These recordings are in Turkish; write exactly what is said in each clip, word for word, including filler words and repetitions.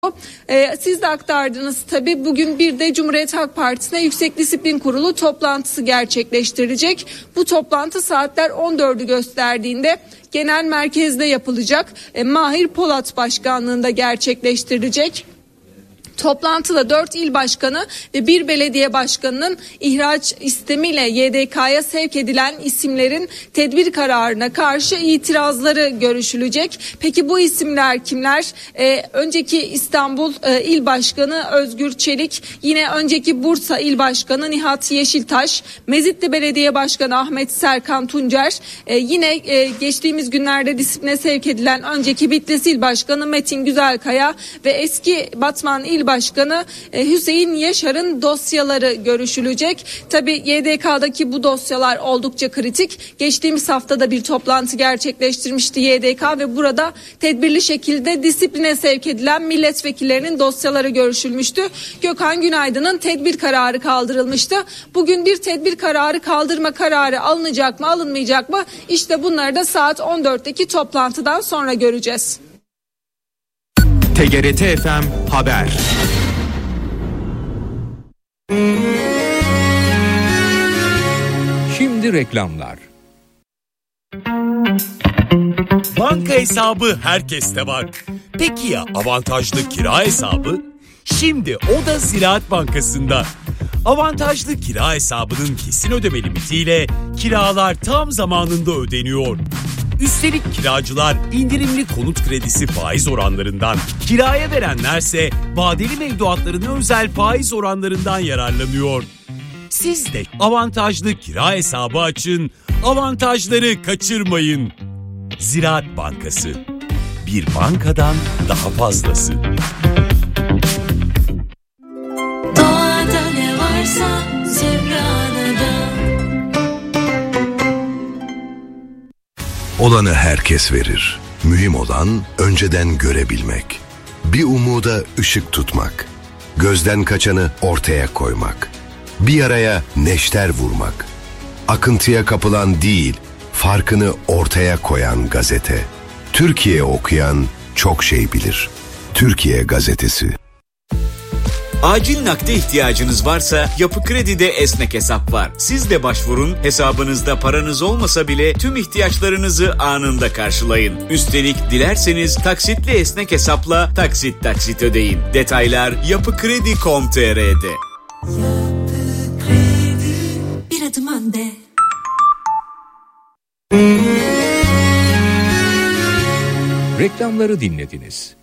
Ee, siz de aktardınız tabii. Bugün bir de Cumhuriyet Halk Partisi'ne Yüksek Disiplin Kurulu toplantısı gerçekleştirecek. Bu toplantı saatler on dördü gösterdiğinde genel merkezde yapılacak. Ee, Mahir Polat başkanlığında gerçekleştirilecek. Toplantıda dört il başkanı ve bir belediye başkanının ihraç istemiyle Y D K'ya sevk edilen isimlerin tedbir kararına karşı itirazları görüşülecek. Peki bu isimler kimler? Ee, önceki İstanbul e, İl Başkanı Özgür Çelik, yine önceki Bursa İl Başkanı Nihat Yeşiltaş, Mezitli Belediye Başkanı Ahmet Serkan Tuncer, e, yine e, geçtiğimiz günlerde disipline sevk edilen önceki Bitlis İl Başkanı Metin Güzelkaya ve eski Batman İl Başkanı Hüseyin Yaşar'ın dosyaları görüşülecek. Tabii Y D K'daki bu dosyalar oldukça kritik. Geçtiğimiz haftada bir toplantı gerçekleştirmişti Y D K ve burada tedbirli şekilde disipline sevk edilen milletvekillerinin dosyaları görüşülmüştü. Gökhan Günaydın'ın tedbir kararı kaldırılmıştı. Bugün bir tedbir kararı kaldırma kararı alınacak mı, alınmayacak mı? İşte bunları da saat on dörtteki toplantıdan sonra göreceğiz. T G R T F M Haber. Şimdi reklamlar. Banka hesabı herkeste var. Peki ya avantajlı kira hesabı? Şimdi o da Ziraat Bankası'nda. Avantajlı kira hesabının kesin ödeme limitiyle kiralar tam zamanında ödeniyor. Üstelik kiracılar indirimli konut kredisi faiz oranlarından, kiraya verenlerse vadeli mevduatlarına özel faiz oranlarından yararlanıyor. Siz de avantajlı kira hesabı açın, avantajları kaçırmayın. Ziraat Bankası, bir bankadan daha fazlası. Doğada ne varsa Zümra'da. Olanı herkes verir. Mühim olan önceden görebilmek. Bir umuda ışık tutmak. Gözden kaçanı ortaya koymak. Bir yaraya neşter vurmak. Akıntıya kapılan değil, farkını ortaya koyan gazete. Türkiye okuyan çok şey bilir. Türkiye Gazetesi. Acil nakde ihtiyacınız varsa Yapı Kredi'de esnek hesap var. Siz de başvurun, hesabınızda paranız olmasa bile tüm ihtiyaçlarınızı anında karşılayın. Üstelik dilerseniz taksitli esnek hesapla taksit taksit ödeyin. Detaylar yapıkredi nokta com nokta tr''de. Yapı Kredi, bir adım önde. Reklamları dinlediniz.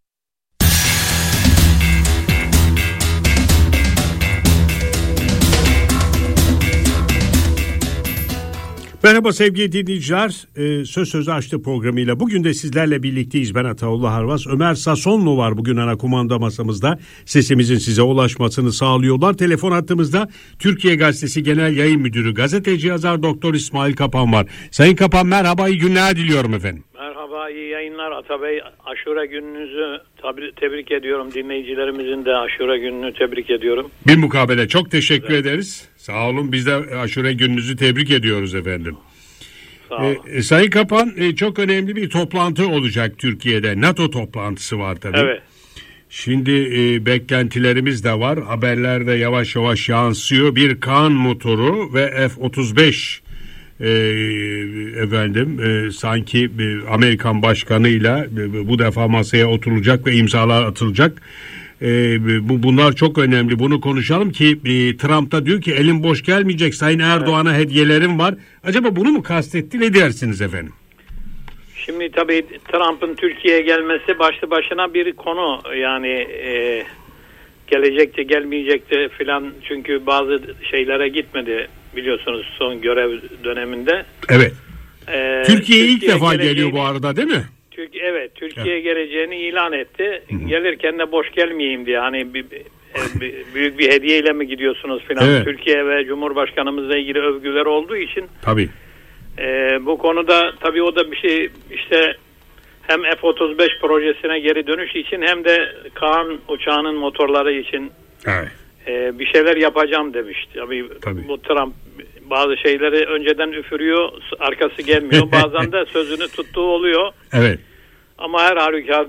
Merhaba sevgili dinleyiciler, ee, Söz Sözü Açtı programıyla bugün de sizlerle birlikteyiz. Ben Ataullah Harvas, Ömer Sasonlu var bugün ana kumanda masamızda. Sesimizin size ulaşmasını sağlıyorlar. Telefon hattımızda Türkiye Gazetesi Genel Yayın Müdürü, gazeteci yazar Doktor İsmail Kapan var. Sayın Kapan merhaba, iyi günler diliyorum efendim. Merhaba, iyi yayınlar Atabey. Aşure gününüzü tebrik ediyorum. Dinleyicilerimizin de Aşure gününü tebrik ediyorum. Bir mukabele, çok teşekkür evet. ederiz. Sağ olun, biz de Aşure gününüzü tebrik ediyoruz efendim. Sağ olun. Ee, Sayın Kapan, e, çok önemli bir toplantı olacak Türkiye'de. NATO toplantısı var tabii. Evet. Şimdi e, beklentilerimiz de var. Haberlerde yavaş yavaş yansıyor. Bir Kaan motoru ve F otuz beş e, efendim e, sanki e, Amerikan başkanıyla e, bu defa masaya oturulacak ve imzalar atılacak. E, bu bunlar çok önemli. Bunu konuşalım ki e, Trump da diyor ki elim boş gelmeyecek. Sayın Erdoğan'a evet. hediyelerim var. Acaba bunu mu kastetti? Ne dersiniz efendim? Şimdi tabii Trump'ın Türkiye'ye gelmesi başlı başına bir konu. Yani e, gelecekte gelmeyecekte filan, çünkü bazı şeylere gitmedi biliyorsunuz son görev döneminde. Evet. E, Türkiye'ye ilk defa geliyor bu arada değil mi? Türkiye, evet, Türkiye'ye geleceğini ilan etti. Hı-hı. Gelirken de boş gelmeyeyim diye, hani bir, bir, büyük bir hediyeyle mi gidiyorsunuz filan. Evet. Türkiye ve Cumhurbaşkanımızla ilgili övgüler olduğu için. Tabii. E, bu konuda tabii o da bir şey, işte hem F otuz beş projesine geri dönüş için hem de Kaan uçağının motorları için evet. e, bir şeyler yapacağım demişti. Tabii, tabii. Bu Trump bazı şeyleri önceden üfürüyor, arkası gelmiyor. Bazen de sözünü tuttuğu oluyor. Evet. Ama her halükarda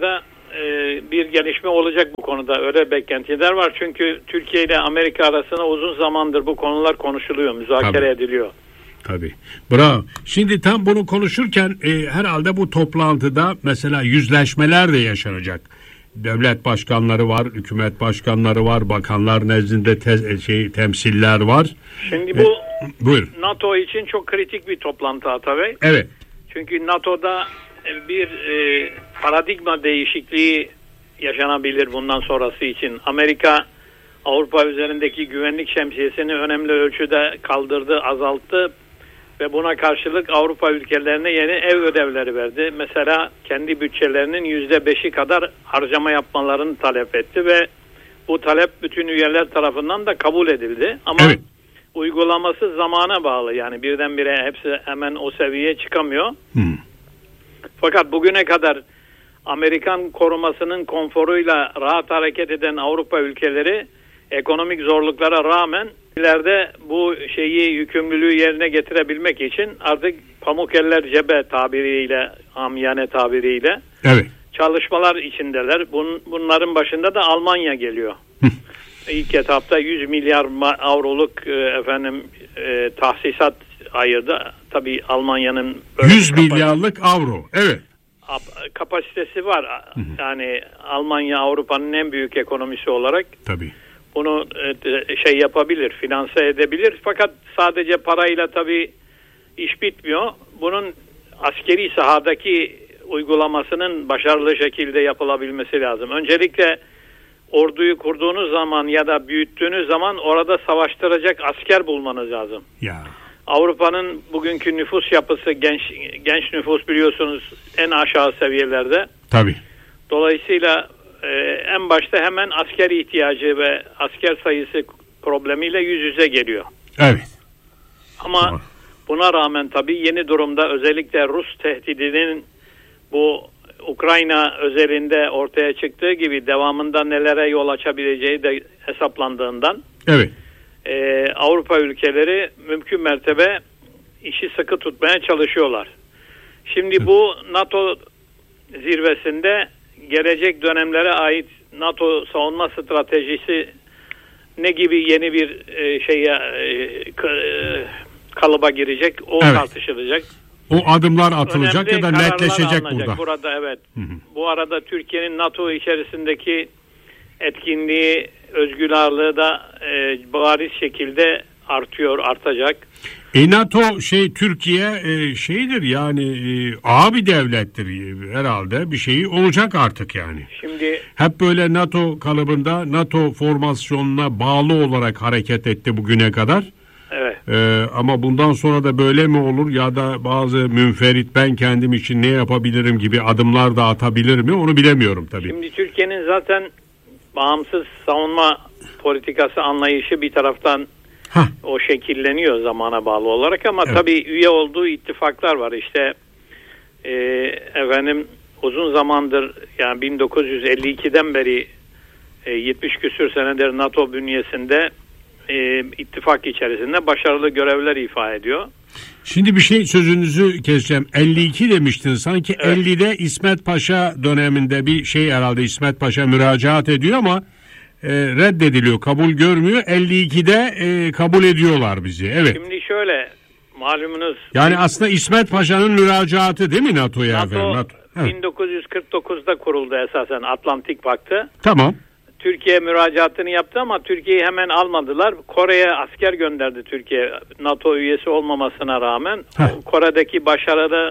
e, bir gelişme olacak bu konuda. Öyle beklentiler var. Çünkü Türkiye ile Amerika arasında uzun zamandır bu konular konuşuluyor, müzakere Tabii. ediliyor. Tabii. Bravo. Şimdi tam bunu konuşurken e, herhalde bu toplantıda mesela yüzleşmeler de yaşanacak. Devlet başkanları var, hükümet başkanları var, bakanlar nezdinde te- şey temsiller var. Şimdi bu e, buyur. NATO için çok kritik bir toplantı Atabey. Evet. Çünkü NATO'da bir e, paradigma değişikliği yaşanabilir bundan sonrası için. Amerika Avrupa üzerindeki güvenlik şemsiyesini önemli ölçüde kaldırdı, azalttı ve buna karşılık Avrupa ülkelerine yeni ev ödevleri verdi. Mesela kendi bütçelerinin yüzde beşi kadar harcama yapmalarını talep etti ve bu talep bütün üyeler tarafından da kabul edildi. Ama evet. uygulaması zamana bağlı, yani birdenbire hepsi hemen o seviyeye çıkamıyor. Hmm. Fakat bugüne kadar Amerikan korumasının konforuyla rahat hareket eden Avrupa ülkeleri ekonomik zorluklara rağmen ileride bu şeyi, yükümlülüğü yerine getirebilmek için artık pamuk eller cebe tabiriyle, amiyane tabiriyle evet. çalışmalar içindeler. Bun, bunların başında da Almanya geliyor. İlk etapta yüz milyar avroluk e, efendim e, tahsisat ayırdı. Tabii Almanya'nın yüz milyarlık avro. Evet. Kapasitesi var. Hı hı. Yani Almanya Avrupa'nın en büyük ekonomisi olarak. Tabii. Bunu e, şey yapabilir, finanse edebilir. Fakat sadece parayla tabii iş bitmiyor. Bunun askeri sahadaki uygulamasının başarılı şekilde yapılabilmesi lazım. Öncelikle orduyu kurduğunuz zaman ya da büyüttüğünüz zaman orada savaştıracak asker bulmanız lazım. Ya. Avrupa'nın bugünkü nüfus yapısı, genç genç nüfus biliyorsunuz en aşağı seviyelerde. Tabii. Dolayısıyla e, en başta hemen asker ihtiyacı ve asker sayısı problemiyle yüz yüze geliyor. Evet. Ama Doğru. buna rağmen tabii yeni durumda özellikle Rus tehdidinin bu Ukrayna özelinde ortaya çıktığı gibi devamında nelere yol açabileceği de hesaplandığından evet. e, Avrupa ülkeleri mümkün mertebe işi sıkı tutmaya çalışıyorlar. Şimdi bu NATO zirvesinde gelecek dönemlere ait NATO savunma stratejisi ne gibi yeni bir e, şeye e, kalıba girecek, o evet. tartışılacak. O adımlar atılacak önemli ya da netleşecek burada. Burada evet. Hı hı. Bu arada Türkiye'nin NATO içerisindeki etkinliği, özgür ağırlığı da e, bariz şekilde artıyor, artacak. E NATO şey Türkiye e, şeydir yani e, ağa bir devlettir e, herhalde, bir şeyi olacak artık yani. Şimdi hep böyle NATO kalıbında, NATO formasyonuna bağlı olarak hareket etti bugüne kadar. Evet. Ee, ama bundan sonra da böyle mi olur ya da bazı münferit ben kendim için ne yapabilirim gibi adımlar da atabilir mi, onu bilemiyorum tabii. Şimdi Türkiye'nin zaten bağımsız savunma politikası anlayışı bir taraftan Hah. o şekilleniyor zamana bağlı olarak ama evet. tabii üye olduğu ittifaklar var. İşte e, efendim uzun zamandır, yani bin dokuz yüz elli ikiden beri e, yetmiş küsür senedir NATO bünyesinde E, ittifak içerisinde başarılı görevler ifa ediyor. Şimdi bir şey, sözünüzü keseceğim. elli iki demiştin sanki. Evet. ellide İsmet Paşa döneminde bir şey herhalde, İsmet Paşa müracaat ediyor ama e, reddediliyor, kabul görmüyor. elli ikide e, kabul ediyorlar bizi. Evet. Şimdi şöyle, malumunuz. Yani aslında İsmet Paşa'nın müracaatı değil mi NATO'ya? NATO, NATO evet. bin dokuz yüz kırk dokuzda kuruldu esasen Atlantik Paktı. Tamam. Türkiye müracaatını yaptı ama Türkiye'yi hemen almadılar. Kore'ye asker gönderdi Türkiye, NATO üyesi olmamasına rağmen. Heh. Kore'deki başarılı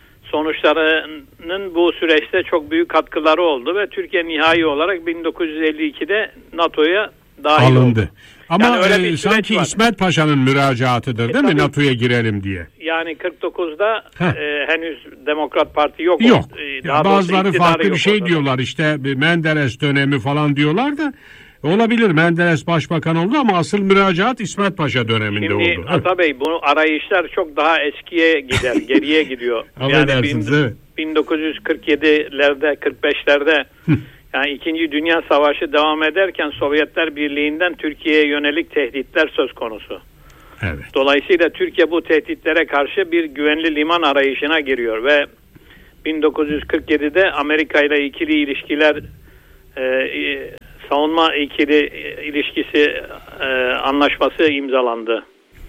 sonuçlarının bu süreçte çok büyük katkıları oldu ve Türkiye nihai olarak bin dokuz yüz elli ikide NATO'ya dahil alındı. oldu. Ama yani öyle e, sanki var. İsmet Paşa'nın müracaatıdır e, değil mi NATO'ya girelim diye. Yani kırk dokuzda e, henüz Demokrat Parti yok. Yok. E, ya bazıları farklı bir şey orada diyorlar, işte Menderes dönemi falan diyorlar da olabilir, Menderes başbakan oldu ama asıl müracaat İsmet Paşa döneminde Şimdi, oldu. Şimdi Ata Bey, bu arayışlar çok daha eskiye gider, geriye gidiyor. Yani bin, bin dokuz yüz kırk yedilerde, kırk beşlerde yani İkinci Dünya Savaşı devam ederken Sovyetler Birliği'nden Türkiye'ye yönelik tehditler söz konusu. Evet. Dolayısıyla Türkiye bu tehditlere karşı bir güvenli liman arayışına giriyor ve bin dokuz yüz kırk yedide Amerika ile ikili ilişkiler e, e, savunma ikili ilişkisi e, anlaşması imzalandı.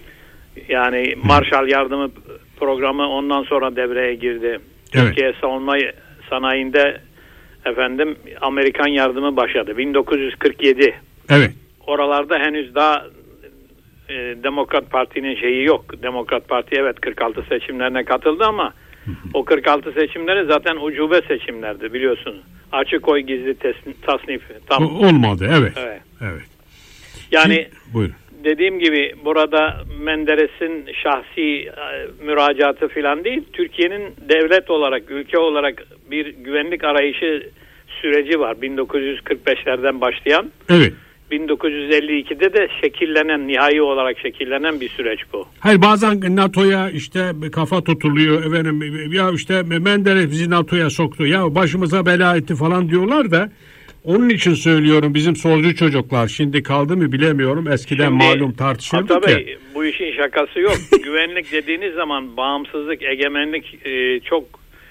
Yani Marshall Yardımı programı ondan sonra devreye girdi. Evet. Türkiye savunma sanayinde efendim Amerikan yardımı başladı. bin dokuz yüz kırk yedi. Evet. Oralarda henüz daha e, Demokrat Parti'nin şeyi yok. Demokrat Parti evet kırk altı seçimlerine katıldı ama o kırk altı seçimleri zaten ucube seçimlerdi biliyorsunuz. Açık oy gizli tes- tasnif. Tam. Olmadı evet. Evet. Evet. Yani Şimdi, buyurun. Dediğim gibi burada Menderes'in şahsi e, müracaatı falan değil. Türkiye'nin devlet olarak, ülke olarak bir güvenlik arayışı süreci var. bin dokuz yüz kırk beşlerden başlayan. Evet. bin dokuz yüz elli ikide de şekillenen, nihai olarak şekillenen bir süreç bu. Hayır bazen NATO'ya işte kafa tutuluyor efendim ya işte Menderes bizi NATO'ya soktu ya başımıza bela etti falan diyorlar da onun için söylüyorum bizim solcu çocuklar şimdi kaldı mı bilemiyorum eskiden şimdi, malum tartışıyorduk ya. Bu işin şakası yok. Güvenlik dediğiniz zaman bağımsızlık, egemenlik e, çok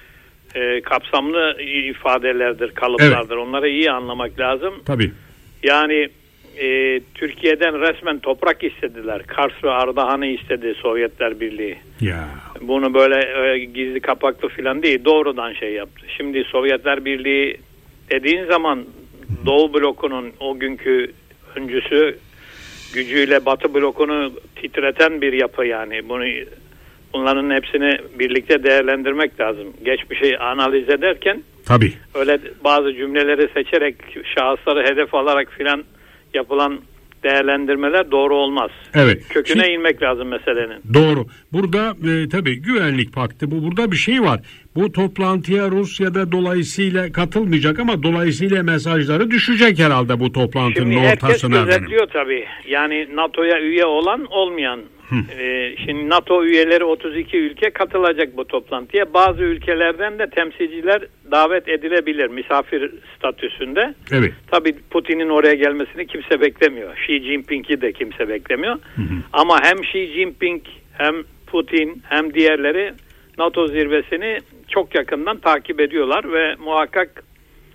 e, kapsamlı ifadelerdir, kalıplardır. Evet. Onları iyi anlamak lazım. Tabii. Yani e, Türkiye'den resmen toprak istediler. Kars ve Ardahan'ı istedi Sovyetler Birliği. Ya. Bunu böyle e, gizli kapaklı falan değil, doğrudan şey yaptı. Şimdi Sovyetler Birliği dediğin zaman Doğu blokunun o günkü öncüsü gücüyle Batı blokunu titreten bir yapı yani. Bunu bunların hepsini birlikte değerlendirmek lazım. Geçmişi analiz ederken tabii. Öyle bazı cümleleri seçerek şahısları hedef alarak filan yapılan değerlendirmeler doğru olmaz. Evet. Köküne Şimdi, inmek lazım meselenin. Doğru. Burada e, tabii güvenlik paktı. Bu burada bir şey var. Bu toplantıya Rusya'da dolayısıyla katılmayacak ama dolayısıyla mesajları düşecek herhalde bu toplantının şimdi ortasına. Şimdi herkes gözetliyor tabii. Yani NATO'ya üye olan olmayan. Ee, şimdi NATO üyeleri otuz iki ülke katılacak bu toplantıya. Bazı ülkelerden de temsilciler davet edilebilir misafir statüsünde. Evet. Tabii Putin'in oraya gelmesini kimse beklemiyor. Xi Jinping'i de kimse beklemiyor. Hı hı. Ama hem Xi Jinping hem Putin hem diğerleri NATO zirvesini çok yakından takip ediyorlar ve muhakkak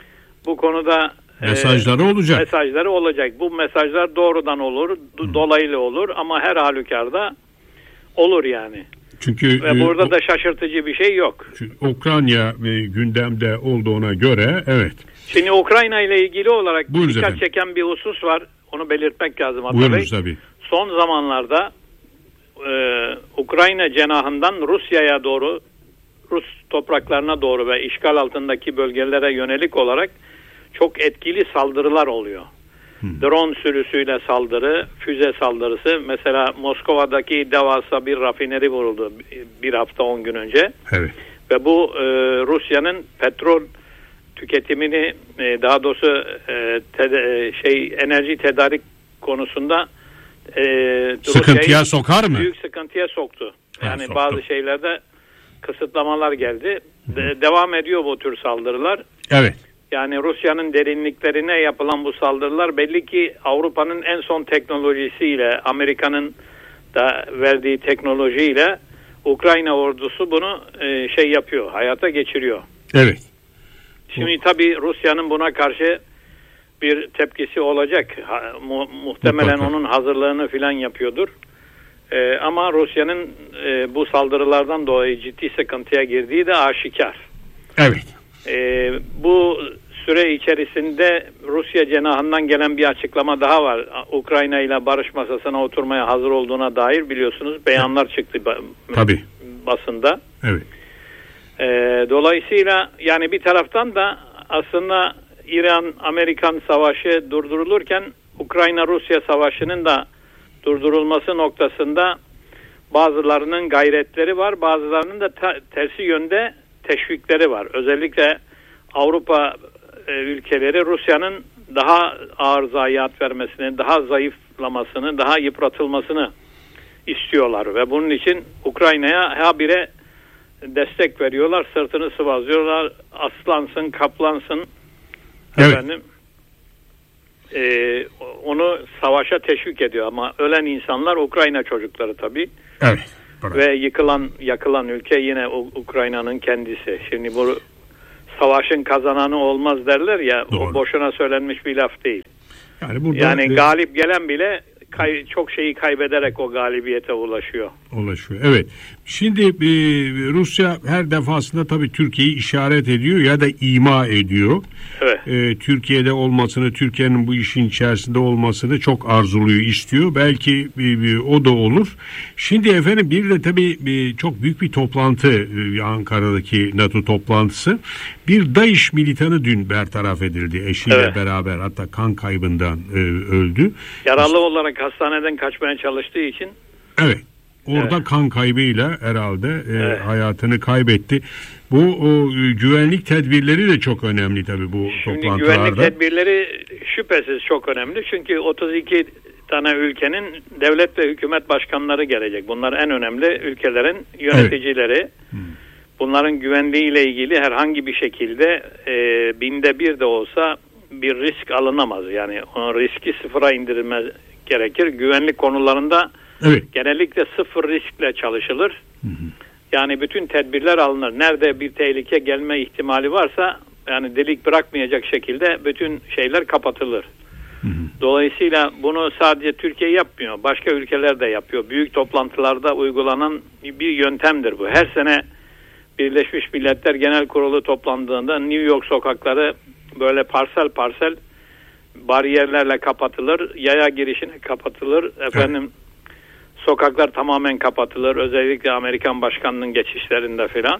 bu konuda mesajları e, olacak. Mesajları olacak. Bu mesajlar doğrudan olur, do- dolaylı olur ama her halükarda olur yani. Çünkü ve burada e, da şaşırtıcı bir şey yok. Ukrayna e, gündemde olduğuna göre evet. Şimdi Ukrayna ile ilgili olarak Buyurun dikkat efendim. çeken bir husus var. Onu belirtmek lazım. Buyurunuz tabii. Son zamanlarda e, Ukrayna cenahından Rusya'ya doğru, Rus topraklarına doğru ve işgal altındaki bölgelere yönelik olarak çok etkili saldırılar oluyor. Hmm. Drone sürüsüyle saldırı, füze saldırısı. Mesela Moskova'daki devasa bir rafineri vuruldu bir hafta on gün önce. Evet. Ve bu e, Rusya'nın petrol tüketimini e, daha doğrusu e, te, şey enerji tedarik konusunda e, sıkıntıya sokar mı? Büyük sıkıntıya soktu. Yani ha, bazı şeylerde kısıtlamalar geldi. De, devam ediyor bu tür saldırılar. Evet. Yani Rusya'nın derinliklerine yapılan bu saldırılar belli ki Avrupa'nın en son teknolojisiyle, Amerika'nın da verdiği teknolojiyle Ukrayna ordusu bunu e, şey yapıyor, hayata geçiriyor. Evet. Şimdi tabii Rusya'nın buna karşı bir tepkisi olacak. Ha, mu, muhtemelen Mutlaka. Onun hazırlığını filan yapıyordur. E, ama Rusya'nın e, bu saldırılardan dolayı ciddi sıkıntıya girdiği de aşikar. Evet. Ee, bu süre içerisinde Rusya cenahından gelen bir açıklama daha var. Ukrayna ile barış masasına oturmaya hazır olduğuna dair biliyorsunuz beyanlar çıktı Tabii. basında. Evet. Ee, dolayısıyla yani bir taraftan da aslında İran-Amerikan savaşı durdurulurken Ukrayna-Rusya savaşının da durdurulması noktasında bazılarının gayretleri var, bazılarının da ta- tersi yönde teşvikleri var. Özellikle Avrupa e, ülkeleri Rusya'nın daha ağır zayiat vermesini, daha zayıflamasını, daha yıpratılmasını istiyorlar ve bunun için Ukrayna'ya habire destek veriyorlar, sırtını sıvazlıyorlar, aslansın, kaplansın, evet. efendim, e, onu savaşa teşvik ediyor ama ölen insanlar Ukrayna çocukları tabii. Evet. Bırak. Ve yıkılan, yakılan ülke yine Ukrayna'nın kendisi. Şimdi bu savaşın kazananı olmaz derler ya, Doğru. o boşuna söylenmiş bir laf değil. Yani, burada, yani e, galip gelen bile kay, çok şeyi kaybederek o galibiyete ulaşıyor. Ulaşıyor. Evet. Şimdi e, Rusya her defasında tabii Türkiye'yi işaret ediyor ya da ima ediyor. Evet. E, Türkiye'de olmasını, Türkiye'nin bu işin içerisinde olmasını çok arzuluyor, istiyor. Belki e, e, o da olur. Şimdi efendim bir de tabii e, çok büyük bir toplantı, e, Ankara'daki NATO toplantısı. Bir DAEŞ militanı dün bertaraf edildi eşiyle Evet. beraber, hatta kan kaybından e, öldü. Yaralı işte, olarak hastaneden kaçmaya çalıştığı için. Evet. Orada evet. kan kaybıyla herhalde e, evet. hayatını kaybetti. Bu o, güvenlik tedbirleri de çok önemli tabii bu Şimdi toplantılarda. Güvenlik tedbirleri şüphesiz çok önemli. Çünkü otuz iki tane ülkenin devlet ve hükümet başkanları gelecek. Bunlar en önemli ülkelerin yöneticileri. Evet. Hmm. Bunların güvenliğiyle ilgili herhangi bir şekilde e, binde bir de olsa bir risk alınamaz. Yani o riski sıfıra indirilmez gerekir. Güvenlik konularında evet. genellikle sıfır riskle çalışılır. Hı hı. Yani bütün tedbirler alınır. Nerede bir tehlike gelme ihtimali varsa yani delik bırakmayacak şekilde bütün şeyler kapatılır. Hı hı. Dolayısıyla bunu sadece Türkiye yapmıyor. Başka ülkeler de yapıyor. Büyük toplantılarda uygulanan bir yöntemdir bu. Her sene Birleşmiş Milletler Genel Kurulu toplandığında New York sokakları böyle parsel parsel bariyerlerle kapatılır. Yaya girişine kapatılır. Efendim evet. Sokaklar tamamen kapatılır. Özellikle Amerikan başkanının geçişlerinde filan.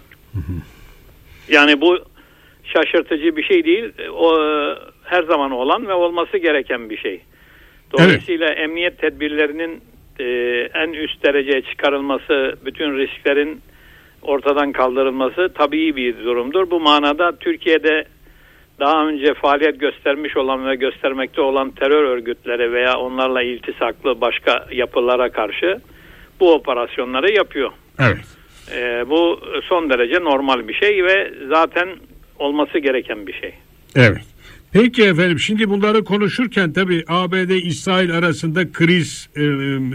Yani bu şaşırtıcı bir şey değil. O her zaman olan ve olması gereken bir şey. Dolayısıyla evet. emniyet tedbirlerinin e, en üst dereceye çıkarılması, bütün risklerin ortadan kaldırılması tabii bir durumdur. Bu manada Türkiye'de daha önce faaliyet göstermiş olan ve göstermekte olan terör örgütleri veya onlarla iltisaklı başka yapılara karşı bu operasyonları yapıyor. Evet. Ee, bu son derece normal bir şey ve zaten olması gereken bir şey. Evet. Peki efendim, şimdi bunları konuşurken tabii A B D-İsrail arasında kriz e, e,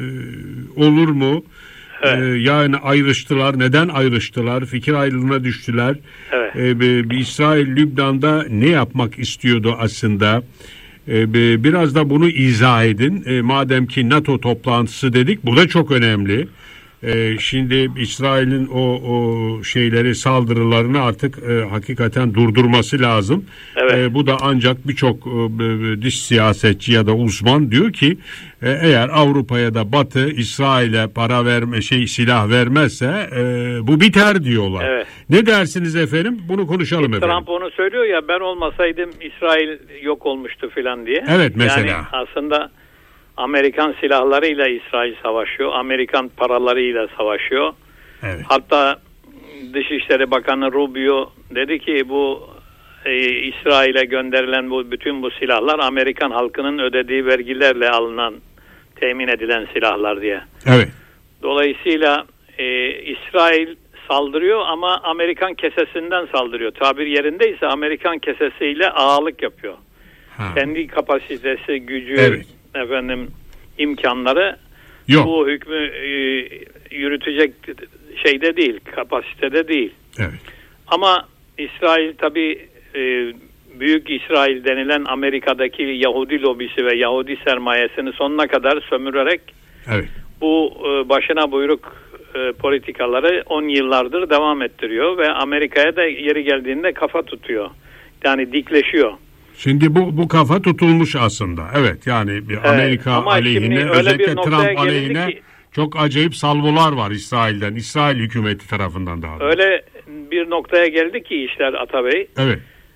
olur mu? Evet. Ee, yani ayrıştılar. Neden ayrıştılar? Fikir ayrılığına düştüler. Evet. Ee, bir, bir İsrail Lübnan'da ne yapmak istiyordu aslında? Ee, bir, biraz da bunu izah edin. Ee, madem ki NATO toplantısı dedik, bu da çok önemli. Ee, şimdi İsrail'in o, o şeyleri, saldırılarını artık e, hakikaten durdurması lazım. Evet. E, bu da ancak birçok e, dış siyasetçi ya da uzman diyor ki e, eğer Avrupa'ya da Batı İsrail'e para verme şey silah vermezse e, bu biter diyorlar. Evet. Ne dersiniz efendim? Bunu konuşalım Trump efendim. Trump onu söylüyor ya, ben olmasaydım İsrail yok olmuştu filan diye. Evet mesela. Yani aslında Amerikan silahlarıyla İsrail savaşıyor. Amerikan paralarıyla savaşıyor. Evet. Hatta Dışişleri Bakanı Rubio dedi ki bu e, İsrail'e gönderilen bu bütün bu silahlar Amerikan halkının ödediği vergilerle alınan, temin edilen silahlar diye. Evet. Dolayısıyla e, İsrail saldırıyor ama Amerikan kesesinden saldırıyor. Tabir yerindeyse Amerikan kesesiyle ağalık yapıyor. Ha. Kendi kapasitesi, gücü, evet. efendim imkanları yok. Bu hükmü e, yürütecek şeyde değil, kapasitede değil. Evet. Ama İsrail tabii e, Büyük İsrail denilen Amerika'daki Yahudi lobisi ve Yahudi sermayesini sonuna kadar sömürerek evet. bu e, başına buyruk e, politikaları on yıllardır devam ettiriyor ve Amerika'ya da yeri geldiğinde kafa tutuyor. Yani dikleşiyor. Şimdi bu bu kafa tutulmuş aslında. Evet, yani bir evet, Amerika aleyhine, özellikle Trump aleyhine ki, çok acayip salvolar var İsrail'den, İsrail hükümeti tarafından daha. Öyle bir noktaya geldi ki işler Atabey. Evet.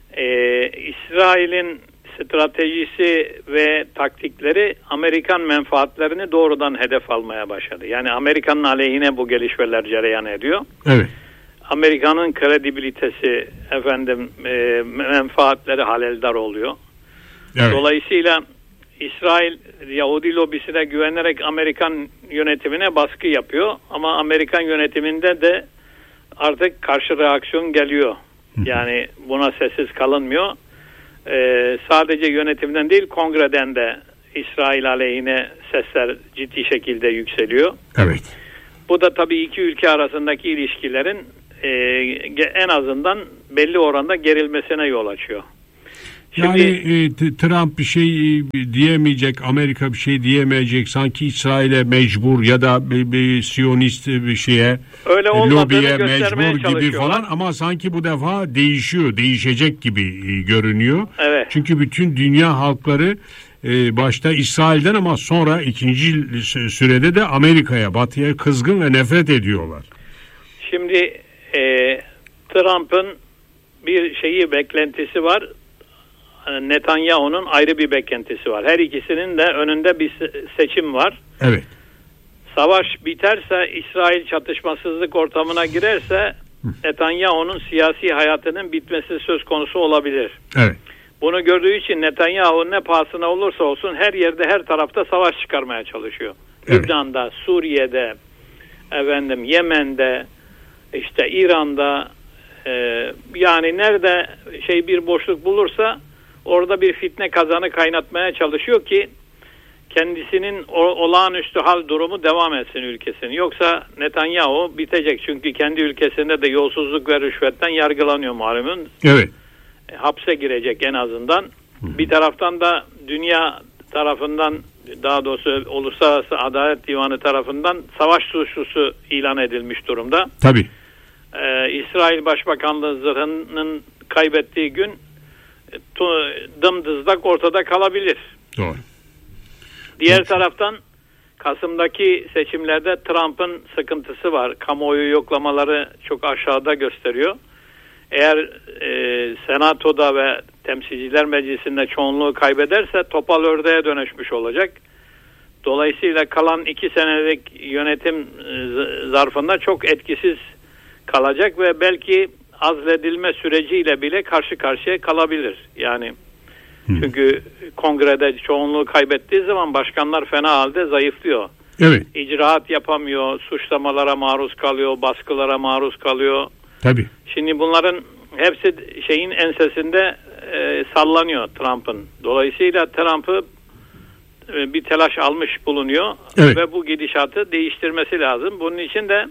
Ee, İsrail'in stratejisi ve taktikleri Amerikan menfaatlerini doğrudan hedef almaya başladı. Yani Amerika'nın aleyhine bu gelişmeler cereyan ediyor. Evet. Amerika'nın kredibilitesi, efendim e, menfaatleri haleldar oluyor. Evet. Dolayısıyla İsrail Yahudi lobisine güvenerek Amerikan yönetimine baskı yapıyor. Ama Amerikan yönetiminde de artık karşı reaksiyon geliyor. Yani buna sessiz kalınmıyor. Ee, sadece yönetimden değil, kongreden de İsrail aleyhine sesler ciddi şekilde yükseliyor. Evet. Bu da tabii iki ülke arasındaki ilişkilerin e, en azından belli oranda gerilmesine yol açıyor. Şimdi, yani e, Trump bir şey e, diyemeyecek, Amerika bir şey diyemeyecek, sanki İsrail'e mecbur ya da bir, bir Siyonist bir şeye, öyle lobiye mecbur gibi falan, ama sanki bu defa değişiyor, değişecek gibi e, görünüyor. Evet. Çünkü bütün dünya halkları e, başta İsrail'den ama sonra ikinci sürede de Amerika'ya, Batı'ya kızgın ve nefret ediyorlar. Şimdi e, Trump'ın bir şeyi beklentisi var. Netanyahu'nun ayrı bir beklentisi var. Her ikisinin de önünde bir seçim var. Evet. Savaş biterse, İsrail çatışmasızlık ortamına girerse Netanyahu'nun siyasi hayatının bitmesi söz konusu olabilir. Evet. Bunu gördüğü için Netanyahu ne pahasına olursa olsun her yerde, her tarafta savaş çıkarmaya çalışıyor. Evet. Lübnan'da, Suriye'de, efendim Yemen'de, işte İran'da, e, yani nerede şey bir boşluk bulursa orada bir fitne kazanı kaynatmaya çalışıyor ki kendisinin o, olağanüstü hal durumu devam etsin ülkesinin. Yoksa Netanyahu bitecek, çünkü kendi ülkesinde de yolsuzluk ve rüşvetten yargılanıyor malumun. Evet. E, hapse girecek en azından. Hı-hı. Bir taraftan da dünya tarafından, daha doğrusu Uluslararası Adalet Divanı tarafından savaş suçlusu ilan edilmiş durumda. Tabii. Ee, İsrail Başbakanlığı zırhının kaybettiği gün dımdızlak ortada kalabilir. Doğru. Diğer Evet. taraftan Kasım'daki seçimlerde Trump'ın sıkıntısı var. Kamuoyu yoklamaları çok aşağıda gösteriyor. Eğer e, Senato'da ve Temsilciler Meclisi'nde çoğunluğu kaybederse topal ördeğe dönüşmüş olacak. Dolayısıyla kalan iki senelik yönetim zarfında çok etkisiz kalacak ve belki azledilme süreciyle bile karşı karşıya kalabilir. Yani hmm. çünkü kongrede çoğunluğu kaybettiği zaman başkanlar fena halde zayıflıyor. Evet. İcraat yapamıyor, suçlamalara maruz kalıyor, baskılara maruz kalıyor. Tabii. Şimdi bunların hepsi şeyin ensesinde e, sallanıyor Trump'ın. Dolayısıyla Trump'ı e, bir telaş almış bulunuyor. Evet. Ve bu gidişatı değiştirmesi lazım. Bunun için de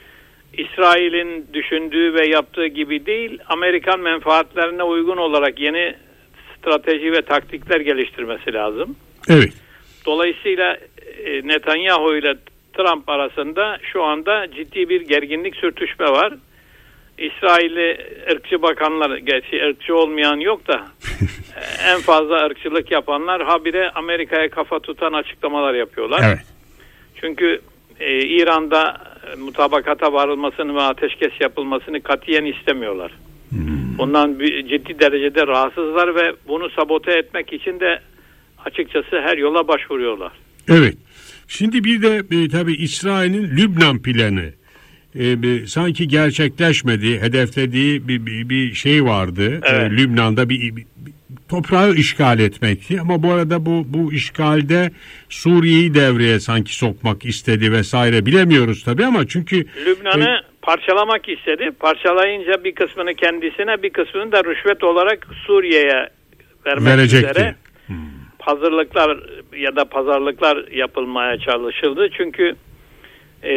İsrail'in düşündüğü ve yaptığı gibi değil, Amerikan menfaatlerine uygun olarak yeni strateji ve taktikler geliştirmesi lazım. Evet. Dolayısıyla e, Netanyahu ile Trump arasında şu anda ciddi bir gerginlik, sürtüşme var. İsrailli ırkçı bakanlar, gerçi ırkçı olmayan yok da en fazla ırkçılık yapanlar habire Amerika'ya kafa tutan açıklamalar yapıyorlar. Evet. Çünkü e, İran'da mutabakata varılmasını ve ateşkes yapılmasını katiyen istemiyorlar. Hmm. Bundan bir, ciddi derecede rahatsızlar ve bunu sabote etmek için de açıkçası her yola başvuruyorlar. Evet. Şimdi bir de e, tabii İsrail'in Lübnan planı e, bir, sanki gerçekleşmedi. Hedeflediği bir, bir, bir şey vardı. Evet. E, Lübnan'da bir, bir, bir toprağı işgal etmekti. Ama bu arada bu bu işgalde Suriye'yi devreye sanki sokmak istedi vesaire, bilemiyoruz tabii ama çünkü Lübnan'ı e, parçalamak istedi. Parçalayınca bir kısmını kendisine, bir kısmını da rüşvet olarak Suriye'ye vermek verecekti. üzere Hmm. hazırlıklar ya da pazarlıklar yapılmaya çalışıldı. Çünkü e,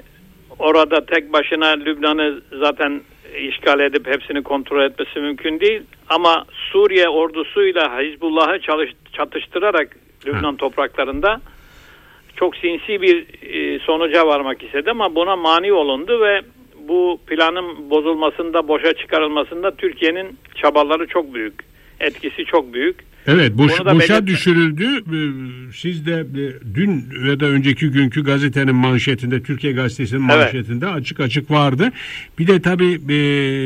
orada tek başına Lübnan'ı zaten işgal edip hepsini kontrol etmesi mümkün değil. Ama Suriye ordusuyla Hizbullah'ı çalış, çatıştırarak Lübnan Hı. topraklarında çok sinsi bir e, sonuca varmak istedi ama buna mani olundu ve bu planın bozulmasında, boşa çıkarılmasında Türkiye'nin çabaları çok büyük. Etkisi çok büyük. Evet, boş, boşa belirt- düşürüldü. Siz de dün ya da önceki günkü gazetenin manşetinde, Türkiye Gazetesi'nin manşetinde evet. açık açık vardı. Bir de tabii e,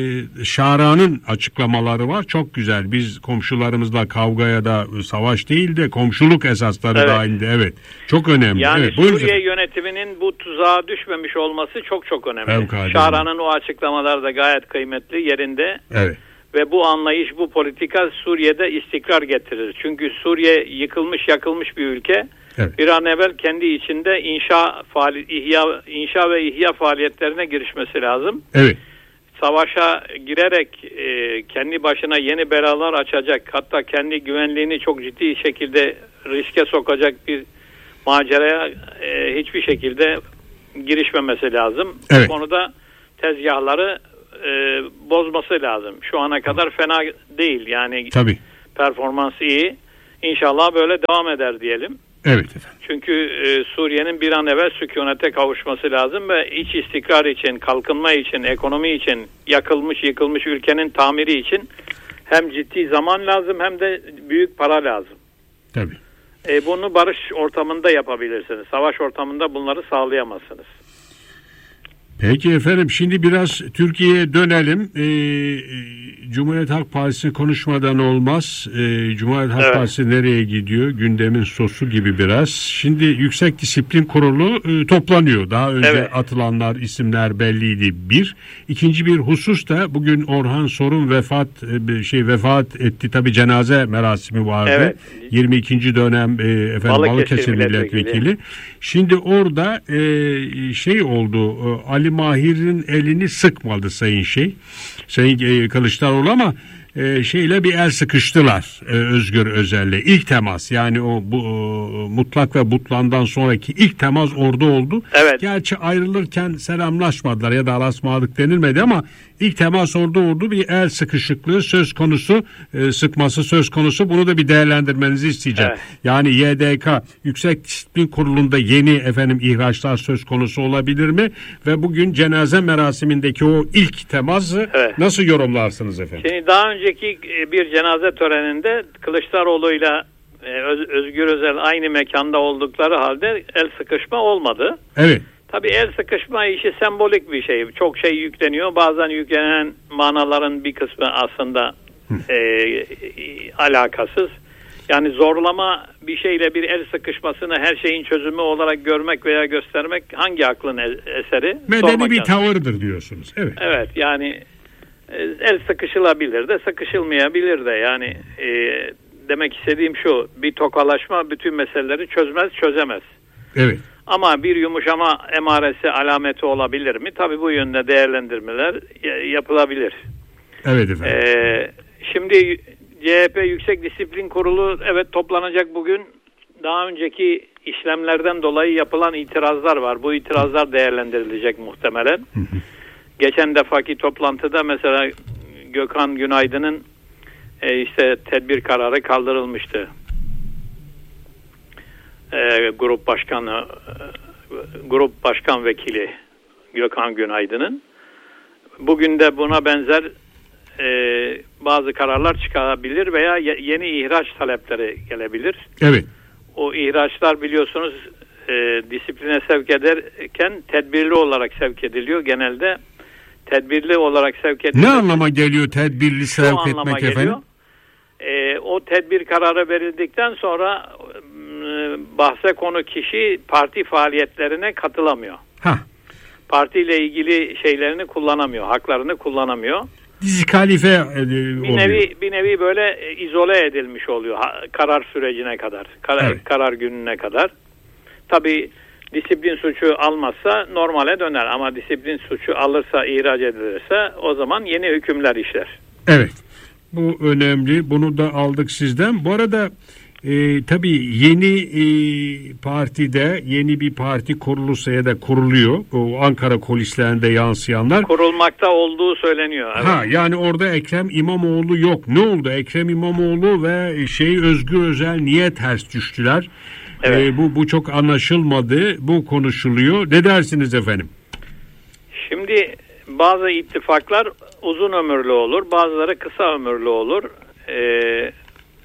Şara'nın açıklamaları var. Çok güzel. Biz komşularımızla kavgaya da savaş değil de komşuluk esasları evet. dahilinde. Evet. Çok önemli. Yani evet, Suriye yönetiminin bu tuzağa düşmemiş olması çok çok önemli. Şara'nın o açıklamaları da gayet kıymetli, yerinde. Evet. Ve bu anlayış, bu politika Suriye'de istikrar getirir. Çünkü Suriye yıkılmış, yakılmış bir ülke. Evet. Bir an evvel kendi içinde inşa faali, ihya, inşa ve ihya faaliyetlerine girişmesi lazım. Evet. Savaşa girerek e, kendi başına yeni belalar açacak, hatta kendi güvenliğini çok ciddi şekilde riske sokacak bir maceraya e, hiçbir şekilde girişmemesi lazım. Evet. Bu konuda tezgahları e, bozması lazım. Şu ana kadar fena değil. Yani Tabii. performansı iyi. İnşallah böyle devam eder diyelim. Evet efendim. Çünkü e, Suriye'nin bir an evvel sükunete kavuşması lazım ve iç istikrar için, kalkınma için, ekonomi için, yakılmış yıkılmış ülkenin tamiri için hem ciddi zaman lazım hem de büyük para lazım. Tabii. E, bunu barış ortamında yapabilirsiniz. Savaş ortamında bunları sağlayamazsınız. Peki efendim, şimdi biraz Türkiye'ye dönelim. Ee, Cumhuriyet Halk Partisi konuşmadan olmaz. Ee, Cumhuriyet Halk Evet. Partisi nereye gidiyor? Gündemin sosu gibi biraz. Şimdi Yüksek Disiplin Kurulu e, toplanıyor. Daha önce Evet. atılanlar, isimler belliydi. Bir. İkinci bir husus da bugün Orhan Sorun vefat e, şey vefat etti. Tabii cenaze merasimi vardı. Evet. yirmi ikinci dönem e, efendim Balıkesir Balıkesir milletvekili. milletvekili. Şimdi orada e, şey oldu. e, Ali Mahir'in elini sıkmadı sayın şey. Sayın e, Kılıçdaroğlu ama e, şeyle bir el sıkıştılar e, Özgür Özel'le. İlk temas, yani o bu e, Mutlak ve Butlan'dan sonraki ilk temas orada oldu. Evet. Gerçi ayrılırken selamlaşmadılar ya da alasmadık denilmedi ama ilk temas orada oldu. Bir el sıkışıklığı söz konusu, e, sıkması söz konusu. Bunu da bir değerlendirmenizi isteyeceğim. Evet. Yani Y D K Yüksek Disiplin Kurulu'nda yeni efendim ihraçlar söz konusu olabilir mi? Ve bugün cenaze merasimindeki o ilk teması Evet. nasıl yorumlarsınız efendim? Şimdi daha önceki bir cenaze töreninde Kılıçdaroğlu'yla Öz- Özgür Özel aynı mekanda oldukları halde el sıkışma olmadı. Evet. Tabii el sıkışma işi sembolik bir şey. Çok şey yükleniyor. Bazen yüklenen manaların bir kısmı aslında e, e, alakasız. Yani zorlama bir şeyle bir el sıkışmasını her şeyin çözümü olarak görmek veya göstermek hangi aklın e- eseri? Medeni Sormak bir lazım. tavırdır diyorsunuz. Evet. Evet, yani e, el sıkışılabilir de sıkışılmayabilir de, yani e, demek istediğim şu: bir tokalaşma bütün meseleleri çözmez, çözemez. Evet. Ama bir yumuşama emaresi, alameti olabilir mi? Tabii bu yönde değerlendirmeler y- yapılabilir. Evet efendim. Ee, şimdi C H P Yüksek Disiplin Kurulu evet toplanacak bugün. Daha önceki işlemlerden dolayı yapılan itirazlar var. Bu itirazlar değerlendirilecek muhtemelen. Geçen defaki toplantıda mesela Gökhan Günaydın'ın e, işte tedbir kararı kaldırılmıştı. E, grup başkanı, e, grup başkan vekili Gökhan Günaydın'ın. Bugün de buna benzer e, bazı kararlar çıkabilir veya ye- yeni ihraç talepleri gelebilir. Evet. O ihraçlar biliyorsunuz e, disipline sevk ederken tedbirli olarak sevk ediliyor. Genelde tedbirli olarak sevk ediliyor. Ne anlama geliyor tedbirli Şu sevk anlama etmek geliyor. efendim? E, o tedbir kararı verildikten sonra e, bahse konu kişi parti faaliyetlerine katılamıyor. Ha. Partiyle ilgili şeylerini kullanamıyor, haklarını kullanamıyor. Dizikalife e, Bir oluyor. nevi bir nevi böyle e, izole edilmiş oluyor ha, karar sürecine kadar, karar, Evet. karar gününe kadar. Tabii disiplin suçu almazsa normale döner ama disiplin suçu alırsa, ihraç edilirse o zaman yeni hükümler işler. Evet. Bu önemli. Bunu da aldık sizden. Bu arada e, tabii yeni e, partide yeni bir parti kurulursa ya da kuruluyor. O Ankara kulislerinde yansıyanlar. Kurulmakta olduğu söyleniyor. Evet. Ha, yani orada Ekrem İmamoğlu yok. Ne oldu? Ekrem İmamoğlu ve şey Özgür Özel niye ters düştüler? Evet. E, bu bu çok anlaşılmadı. Bu konuşuluyor. Ne dersiniz efendim? Şimdi bazı ittifaklar uzun ömürlü olur, bazıları kısa ömürlü olur. Ee,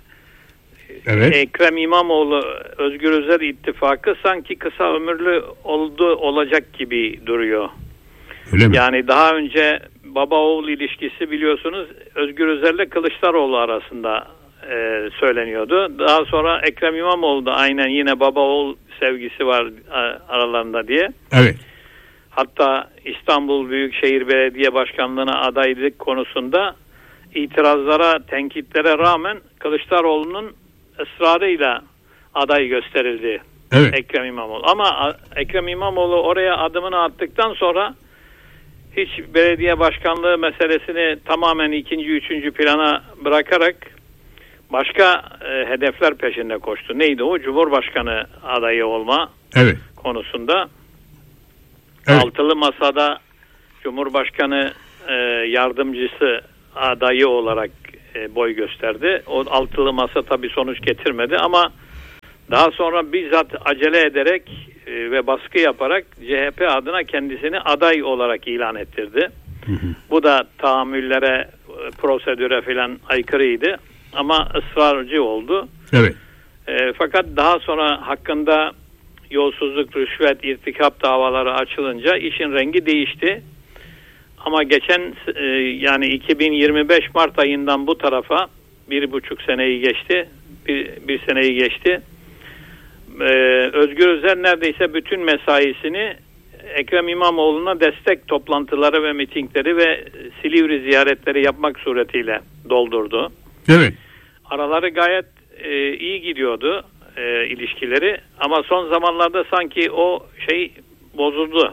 Evet. Ekrem İmamoğlu Özgür Özel ittifakı sanki kısa ömürlü oldu olacak gibi duruyor. Öyle mi? Yani daha önce baba oğul ilişkisi biliyorsunuz Özgür Özel ile Kılıçdaroğlu arasında e, söyleniyordu. Daha sonra Ekrem İmamoğlu da aynen yine baba oğul sevgisi var a, aralarında diye. Evet. Hatta İstanbul Büyükşehir Belediye Başkanlığı'na adaylık konusunda itirazlara, tenkitlere rağmen Kılıçdaroğlu'nun ısrarıyla aday gösterildi. Evet. Ekrem İmamoğlu. Ama Ekrem İmamoğlu oraya adımını attıktan sonra hiç belediye başkanlığı meselesini tamamen ikinci, üçüncü plana bırakarak başka e, hedefler peşinde koştu. Neydi o? Cumhurbaşkanı adayı olma Evet. konusunda. Evet. Altılı Masa'da Cumhurbaşkanı e, yardımcısı adayı olarak e, boy gösterdi. O Altılı Masa tabii sonuç getirmedi ama daha sonra bizzat acele ederek e, ve baskı yaparak C H P adına kendisini aday olarak ilan ettirdi. Hı hı. Bu da tahammüllere, prosedüre filan aykırıydı ama ısrarcı oldu. Evet. E, fakat daha sonra hakkında yolsuzluk, rüşvet, irtikap davaları açılınca işin rengi değişti. Ama geçen e, yani iki bin yirmi beş Mart ayından bu tarafa bir buçuk seneyi geçti, bir, bir seneyi geçti. Ee, Özgür Özel neredeyse bütün mesaisini Ekrem İmamoğlu'na destek toplantıları ve mitingleri ve Silivri ziyaretleri yapmak suretiyle doldurdu. Evet. Araları gayet e, iyi gidiyordu e, ilişkileri ama son zamanlarda sanki o şey bozuldu.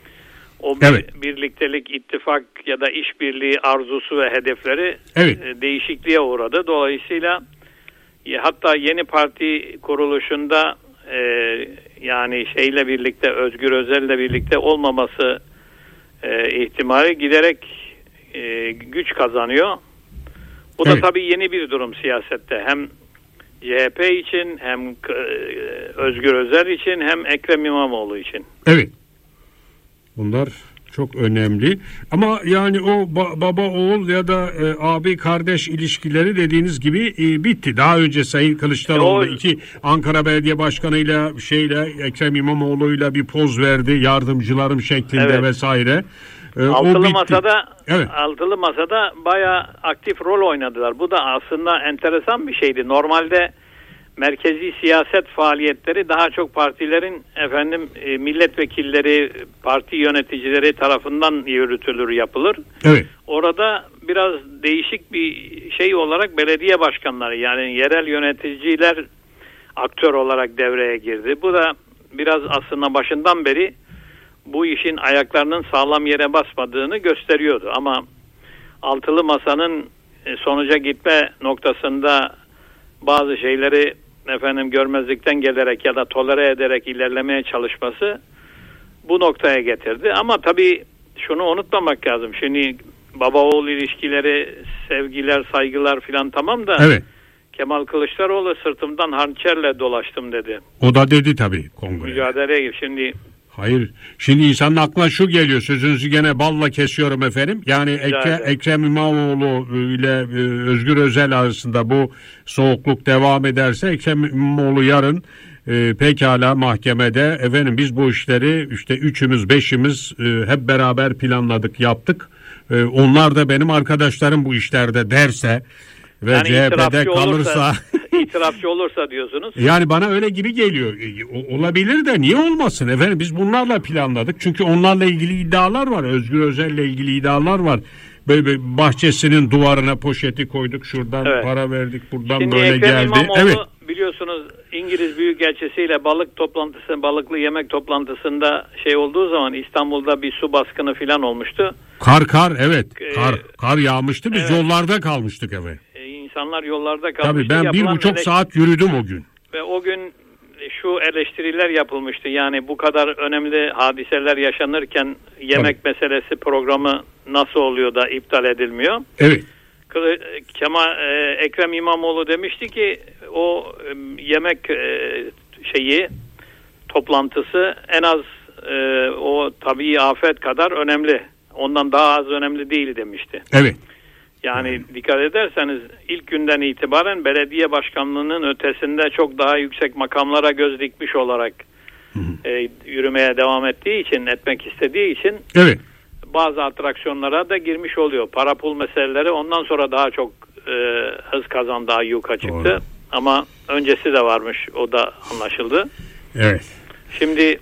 O evet. bir, birliktelik, ittifak ya da işbirliği arzusu ve hedefleri evet. e, değişikliğe uğradı. Dolayısıyla e, hatta yeni parti kuruluşunda e, yani şeyle birlikte, Özgür Özel'le birlikte olmaması e, ihtimali giderek e, güç kazanıyor. Bu evet. da tabii yeni bir durum siyasette. Hem C H P için, hem e, Özgür Özel için, hem Ekrem İmamoğlu için. Evet. Bunlar çok önemli. Ama yani o ba- baba oğul ya da e, abi kardeş ilişkileri dediğiniz gibi e, bitti. Daha önce Sayın Kılıçdaroğlu e, o... iki Ankara Belediye Başkanı'yla şeyle Ekrem İmamoğlu'yla bir poz verdi. Yardımcılarım şeklinde evet. vesaire. E, Altılı Masa'da evet. Altılı Masa'da bayağı aktif rol oynadılar. Bu da aslında enteresan bir şeydi. Normalde merkezi siyaset faaliyetleri daha çok partilerin efendim e, milletvekilleri, parti yöneticileri tarafından yürütülür, yapılır. Evet. Orada biraz değişik bir şey olarak belediye başkanları, yani yerel yöneticiler aktör olarak devreye girdi. Bu da biraz aslında başından beri bu işin ayaklarının sağlam yere basmadığını gösteriyordu. Ama Altılı Masa'nın sonuca gitme noktasında bazı şeyleri efendim görmezlikten gelerek ya da tolere ederek ilerlemeye çalışması bu noktaya getirdi. Ama tabii şunu unutmamak lazım. Şimdi baba oğul ilişkileri, sevgiler, saygılar filan tamam da evet. Kemal Kılıçdaroğlu sırtımdan hançerle dolaştım dedi. O da dedi tabii kongreye. Mücadeleye şimdi. Hayır. Şimdi insanın aklına şu geliyor. Sözünüzü gene balla kesiyorum efendim. Yani Ekre, Ekrem İmamoğlu ile Özgür Özel arasında bu soğukluk devam ederse Ekrem İmamoğlu yarın e, pekala mahkemede efendim biz bu işleri işte üçümüz beşimiz e, hep beraber planladık, yaptık. E, onlar da benim arkadaşlarım bu işlerde derse ve yani C H P'de kalırsa olursa, itirafçı olursa diyorsunuz. Yani bana öyle gibi geliyor. Olabilir de niye olmasın efendim, biz bunlarla planladık. Çünkü onlarla ilgili iddialar var. Özgür Özel'le ilgili iddialar var. Böyle bahçesinin duvarına poşeti koyduk, şuradan evet. para verdik, buradan şimdi böyle Ekrem geldi. İmamoğlu, evet. biliyorsunuz İngiliz Büyükelçisiyle balık toplantısı, balıklı yemek toplantısında şey olduğu zaman İstanbul'da bir su baskını filan olmuştu. Kar kar evet. Kar kar yağmıştı. Biz evet. yollarda kalmıştık evet. İnsanlar yollarda kalmıştı. Tabii ben bir buçuk eleş... saat yürüdüm o gün. Ve o gün şu eleştiriler yapılmıştı. Yani bu kadar önemli hadiseler yaşanırken yemek Tabii. meselesi programı nasıl oluyor da iptal edilmiyor? Evet. Kemal e, Ekrem İmamoğlu demişti ki o e, yemek e, şeyi toplantısı en az e, o tabii afet kadar önemli. Ondan daha az önemli değil demişti. Evet. Yani evet. dikkat ederseniz ilk günden itibaren belediye başkanlığının ötesinde çok daha yüksek makamlara göz dikmiş olarak hı hı. E, yürümeye devam ettiği için, etmek istediği için evet. bazı atraksiyonlara da girmiş oluyor. Para pul meseleleri ondan sonra daha çok e, hız kazandı, ayyuka çıktı. Doğru. Ama öncesi de varmış, o da anlaşıldı. Evet. Şimdi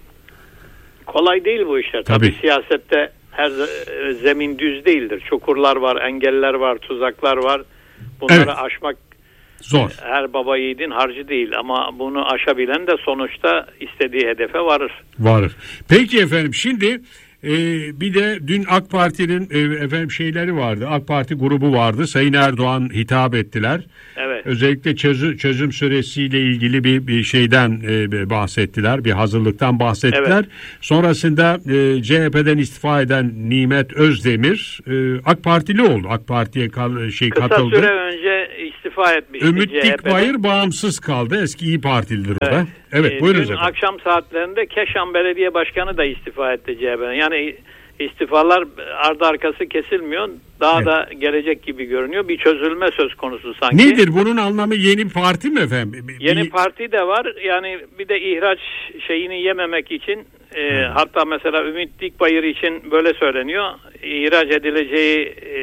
kolay değil bu işler. Tabii, Tabii siyasette her zemin düz değildir. Çukurlar var, engeller var, tuzaklar var. Bunları evet. aşmak zor. Her baba yiğidin harcı değil ama bunu aşabilen de sonuçta istediği hedefe varır. Varır. Peki efendim, şimdi Ee, bir de dün AK Parti'nin e, efendim şeyleri vardı. AK Parti grubu vardı. Sayın Erdoğan hitap ettiler. Evet. Özellikle çözüm, çözüm süresiyle ilgili bir, bir şeyden e, bahsettiler. Bir hazırlıktan bahsettiler. Evet. Sonrasında e, C H P'den istifa eden Nimet Özdemir e, AK Partili oldu. AK Parti'ye kal, şey Kısa katıldı. Kısa süre önce istifa etmişti. Ümit C H P'den. Dikbayır bağımsız kaldı. Eski İYİ Partilidir o da. Evet, Evet ee, buyurun dün efendim. akşam saatlerinde Keşan Belediye Başkanı da istifa etti C H P'den. Yani istifalar ardı arkası kesilmiyor. Daha Evet. da gelecek gibi görünüyor. Bir çözülme söz konusu sanki. Nedir bunun anlamı, yeni parti mi efendim? Bir- Yeni bir- parti de var. Yani bir de ihraç şeyini yememek için e, Hmm. hatta mesela Ümit Dikbayır için böyle söyleniyor. İhraç edileceği e,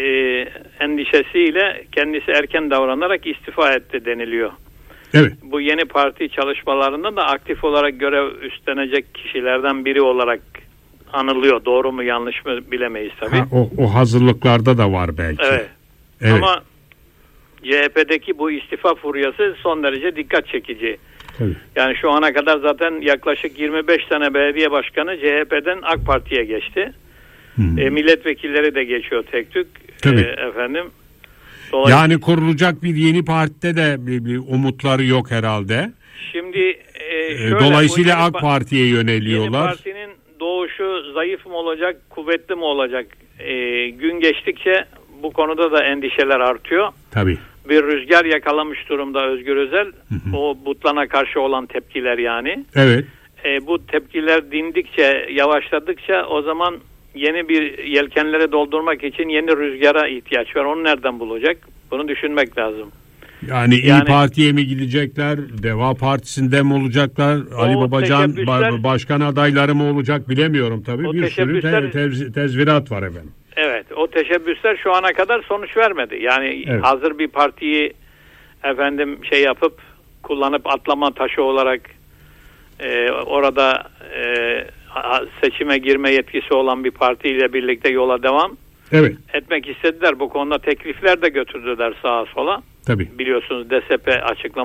endişesiyle kendisi erken davranarak istifa etti deniliyor. Evet. Bu yeni parti çalışmalarında da aktif olarak görev üstlenecek kişilerden biri olarak anılıyor. Doğru mu yanlış mı bilemeyiz tabii. Ha, o, o hazırlıklarda da var belki. Evet. Evet. Ama C H P'deki bu istifa furyası son derece dikkat çekici. Tabii. Yani şu ana kadar zaten yaklaşık yirmi beş tane belediye başkanı C H P'den AK Parti'ye geçti. Hmm. E, milletvekilleri de geçiyor tek tük. Tabii. E, efendim. Dolayısıyla Yani kurulacak bir yeni partide de bir, bir umutları yok herhalde. şimdi e, Ee, şöyle, Dolayısıyla bu yeni AK pa- Parti'ye Yeni yöneliyorlar. partinin doğuşu zayıf mı olacak, kuvvetli mi olacak? E, gün geçtikçe bu konuda da endişeler artıyor. Tabii. Bir rüzgar yakalamış durumda Özgür Özel. O Butlan'a karşı olan tepkiler yani. Evet. E, bu tepkiler dindikçe, yavaşladıkça o zaman yeni bir yelkenleri doldurmak için yeni rüzgara ihtiyaç var. Onu nereden bulacak? Bunu düşünmek lazım. Yani, İYİ Yani- Parti'ye mi gidecekler? Deva Partisi'nde mi olacaklar? Ali Babacan teşebbüsler- ba- başkan adayları mı olacak bilemiyorum tabii. O Bir sürü te- teşebbüsler- tez- tezvirat var efendim. Evet, o teşebbüsler şu ana kadar sonuç vermedi. Yani Evet. hazır bir partiyi efendim şey yapıp kullanıp atlama taşı olarak e, orada e, ha- seçime girme yetkisi olan bir partiyle birlikte yola devam Evet. etmek istediler. Bu konuda teklifler de götürdüler sağa sola. Tabii. Biliyorsunuz D S P açıklama